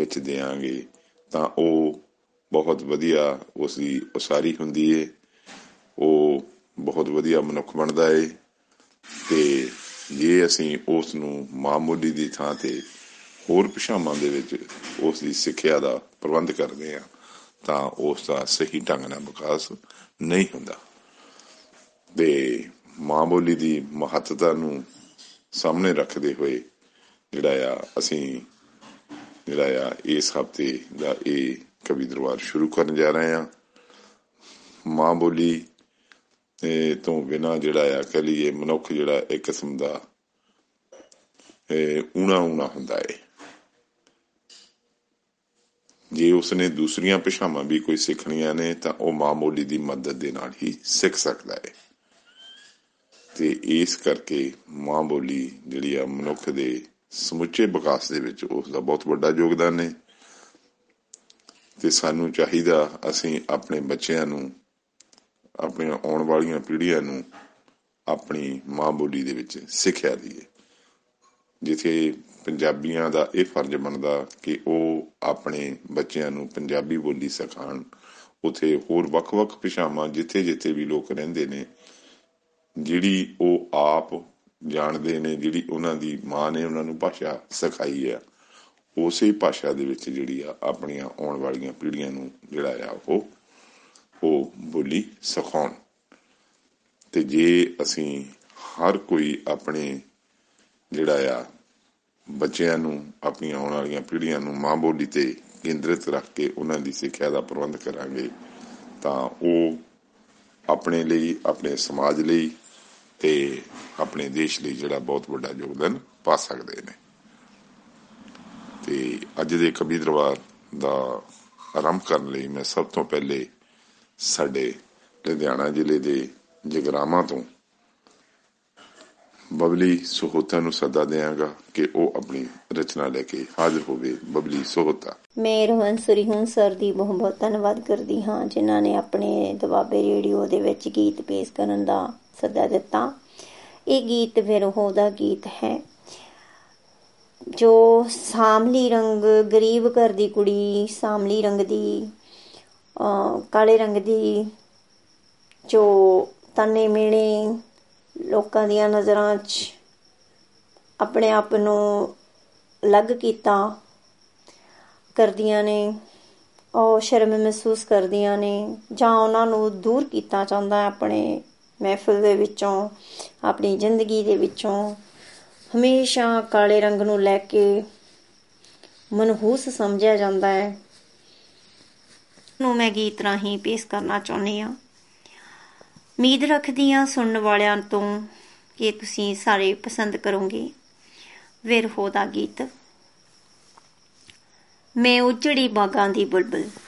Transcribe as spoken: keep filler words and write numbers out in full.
ਵਿੱਚ ਦਿਆਂਗੇ ਤਾਂ ਉਹ ਬਹੁਤ ਵਧੀਆ ਉਸ ਦੀ ਉਸਾਰੀ ਹੁੰਦੀ ਹੈ, ਉਹ ਬਹੁਤ ਵਧੀਆ ਮਨੁੱਖ ਬਣਦਾ ਹੈ। ਅਤੇ ਜੇ ਅਸੀਂ ਉਸ ਨੂੰ ਮਾਂ ਬੋਲੀ ਦੀ ਥਾਂ 'ਤੇ ਹੋਰ ਭਾਸ਼ਾਵਾਂ ਦੇ ਵਿੱਚ ਉਸ ਦੀ ਸਿੱਖਿਆ ਦਾ ਪ੍ਰਬੰਧ ਕਰਦੇ ਹਾਂ ਤਾਂ ਉਸ ਦਾ ਸਹੀ ਢੰਗ ਨਾਲ ਵਿਕਾਸ ਨਹੀਂ ਹੁੰਦਾ। ਅਤੇ ਮਾਂ ਬੋਲੀ ਦੀ ਮਹੱਤਤਾ ਨੂੰ ਸਾਹਮਣੇ ਰੱਖਦੇ ਹੋਏ ਜਿਹੜਾ ਆ ਅਸੀਂ ਜਿਹੜਾ ਆ ਇਸ ਹਫ਼ਤੇ ਦਾ ਇਹ ਕਵੀ ਦਰਬਾਰ ਸ਼ੁਰੂ ਕਰਨ ਜਾ ਰਹੇ ਹਾਂ। ਮਾਂ ਬੋਲੀ ਤੋਂ ਬਿਨਾਂ ਜਿਹੜਾ ਆ ਕਹਿ ਲਈਏ ਮਨੁੱਖ ਜਿਹੜਾ ਇੱਕ ਕਿਸਮ ਦਾ ਊਣਾ ਊਣਾ ਹੁੰਦਾ ਹੈ। ਜੇ ਉਸਨੇ ਦੂਸਰੀਆਂ ਭਾਸ਼ਾਵਾਂ ਵੀ ਕੋਈ ਸਿੱਖਣੀਆਂ ਨੇ ਤਾਂ ਉਹ ਮਾਂ ਬੋਲੀ ਦੀ ਮਦਦ ਦੇ ਨਾਲ ਹੀ ਸਿੱਖ ਸਕਦਾ ਹੈ। ਅਤੇ ਇਸ ਕਰਕੇ ਮਾਂ ਬੋਲੀ ਜਿਹੜੀ ਆ ਮਨੁੱਖ ਦੇ ਸਮੁੱਚੇ ਵਿਕਾਸ ਦੇ ਵਿੱਚ ਉਸ ਦਾ ਬਹੁਤ ਵੱਡਾ ਯੋਗਦਾਨ ਹੈ। ਅਤੇ ਸਾਨੂੰ ਚਾਹੀਦਾ ਅਸੀਂ ਆਪਣੇ ਬੱਚਿਆਂ ਨੂੰ, ਆਪਣੀਆਂ ਆਉਣ ਵਾਲੀਆਂ ਪੀੜ੍ਹੀਆਂ ਨੂੰ ਆਪਣੀ ਮਾਂ ਬੋਲੀ ਦੇ ਵਿੱਚ ਸਿੱਖਿਆ ਦੇਈਏ। ਜਿੱਥੇ ਪੰਜਾਬੀਆਂ ਦਾ ਇਹ ਫਰਜ਼ ਬਣਦਾ ਕਿ ਉਹ ਆਪਣੇ ਬੱਚਿਆਂ ਨੂੰ ਪੰਜਾਬੀ ਬੋਲੀ ਸਿਖਾਉਣ, ਉੱਥੇ ਹੋਰ ਵੱਖ ਵੱਖ ਭਾਸ਼ਾਵਾਂ ਜਿੱਥੇ ਜਿੱਥੇ ਵੀ ਲੋਕ ਰਹਿੰਦੇ ਨੇ ਜਿਹੜੀ ਉਹ ਆਪ ਜਾਣਦੇ ਨੇ, ਜਿਹੜੀ ਉਹਨਾਂ ਦੀ ਮਾਂ ਨੇ ਉਹਨਾਂ ਨੂੰ ਭਾਸ਼ਾ ਸਿਖਾਈ ਆ, ਉਸੇ ਭਾਸ਼ਾ ਦੇ ਵਿੱਚ ਜਿਹੜੀ ਆ ਆਪਣੀਆਂ ਆਉਣ ਵਾਲੀਆਂ ਪੀੜ੍ਹੀਆਂ ਨੂੰ ਜਿਹੜਾ ਆ ਉਹ ਉਹ ਬੋਲੀ ਸਿਖਾਉਣ। ਅਤੇ ਜੇ ਅਸੀਂ ਹਰ ਕੋਈ ਆਪਣੇ ਜਿਹੜਾ ਆ ਬੱਚਿਆਂ ਨੂੰ, ਆਪਣੀਆਂ ਆਉਣ ਵਾਲੀਆਂ ਪੀੜ੍ਹੀਆਂ ਨੂੰ ਮਾਂ ਬੋਲੀ 'ਤੇ ਕੇਂਦਰਿਤ ਰੱਖ ਕੇ ਉਹਨਾਂ ਦੀ ਸਿੱਖਿਆ ਦਾ ਪ੍ਰਬੰਧ ਕਰਾਂਗੇ ਤਾਂ ਉਹ ਆਪਣੇ ਲਈ, ਆਪਣੇ ਸਮਾਜ ਲਈ ਅਤੇ ਆਪਣੇ ਦੇਸ਼ ਲਈ ਜਿਹੜਾ ਬਹੁਤ ਵੱਡਾ ਯੋਗਦਾਨ ਪਾ ਸਕਦੇ ਨੇ। ਅਤੇ ਅੱਜ ਦੇ ਕਵੀ ਦਰਬਾਰ ਦਾ ਆਰੰਭ ਕਰਨ ਲਈ ਮੈਂ ਸਭ ਤੋਂ ਪਹਿਲੇ ਸਾਡੇ ਲੁਧਿਆਣਾ ਜ਼ਿਲ੍ਹੇ ਦੇ ਜਗਰਾਵਾਂ ਤੋਂ ਬਬਲੀ ਸਹੋਤਾ ਨੂੰ ਸੱਦਾ ਦਿਆਂਗਾ ਕਿ ਉਹ ਆਪਣੀ ਰਚਨਾ ਲੈ ਕੇ ਹਾਜ਼ਰ ਹੋਵੇ। ਬਬਲੀ ਸਹੋਤਾ। ਮੈਂ ਰੋਹਨ ਹੂੰ ਸਰ ਦੀ ਬਹੁਤ ਬਹੁਤ ਧੰਨਵਾਦ ਕਰਦੀ ਹਾਂ ਜਿਨ੍ਹਾਂ ਨੇ ਆਪਣੇ ਦੁਆਬੇ ਰੇਡੀਓ ਦੇ ਵਿੱਚ ਗੀਤ ਪੇਸ਼ ਕਰਨ ਦਾ ਸੱਦਾ ਦਿੱਤਾ। ਇਹ ਗੀਤ ਵਿਰਹੋਂ ਦਾ ਗੀਤ ਹੈ। ਜੋ ਸਾਂਵਲੀ ਰੰਗ, ਗਰੀਬ ਘਰ ਦੀ ਕੁੜੀ, ਸਾਂਵਲੀ ਰੰਗ ਦੀ, ਕਾਲੇ ਰੰਗ ਦੀ, ਜੋ ਤਾਨੇ ਮਿਹਣੇ ਲੋਕਾਂ ਦੀਆਂ ਨਜ਼ਰਾਂ 'ਚ ਆਪਣੇ ਆਪ ਨੂੰ ਅਲੱਗ ਕੀਤਾ ਕਰਦੀਆਂ ਨੇ, ਉਹ ਸ਼ਰਮ ਮਹਿਸੂਸ ਕਰਦੀਆਂ ਨੇ ਜਾਂ ਉਹਨਾਂ ਨੂੰ ਦੂਰ ਕੀਤਾ ਜਾਂਦਾ ਆਪਣੇ ਮਹਿਫਿਲ ਦੇ ਵਿੱਚੋਂ, ਆਪਣੀ ਜ਼ਿੰਦਗੀ ਦੇ ਵਿੱਚੋਂ। ਹਮੇਸ਼ਾ ਕਾਲੇ ਰੰਗ ਨੂੰ ਲੈ ਕੇ ਮਨਹੂਸ ਸਮਝਿਆ ਜਾਂਦਾ ਹੈ। ਨੂੰ ਮੈਂ ਗੀਤ ਰਾਹੀਂ ਪੇਸ਼ ਕਰਨਾ ਚਾਹੁੰਦੀ ਹਾਂ। ਉਮੀਦ ਰੱਖਦੀ ਹਾਂ ਸੁਣਨ ਵਾਲਿਆਂ ਤੋਂ ਕਿ ਤੁਸੀਂ ਸਾਰੇ ਪਸੰਦ ਕਰੋਗੇ। ਵਿਰਹੋਂ ਦਾ ਗੀਤ। ਮੈਂ ਉਜੜੀ ਬਾਗਾਂ ਦੀ ਬੁਲਬੁਲ।